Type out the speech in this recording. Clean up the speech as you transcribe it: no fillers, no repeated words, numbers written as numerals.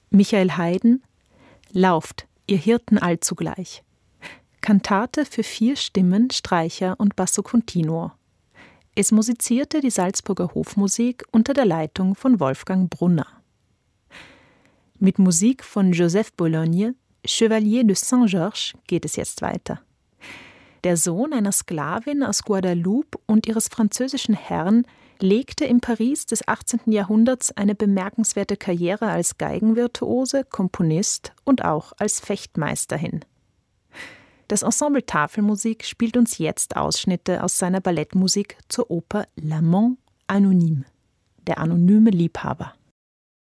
Michael Haydn: Lauft, ihr Hirten allzugleich. Kantate für 4 Stimmen, Streicher und Basso Continuo. Es musizierte die Salzburger Hofmusik unter der Leitung von Wolfgang Brunner. Mit Musik von Joseph Bologne, Chevalier de Saint-Georges, geht es jetzt weiter. Der Sohn einer Sklavin aus Guadeloupe und ihres französischen Herrn legte im Paris des 18. Jahrhunderts eine bemerkenswerte Karriere als Geigenvirtuose, Komponist und auch als Fechtmeister hin. Das Ensemble Tafelmusik spielt uns jetzt Ausschnitte aus seiner Ballettmusik zur Oper L'Amant Anonyme, der anonyme Liebhaber.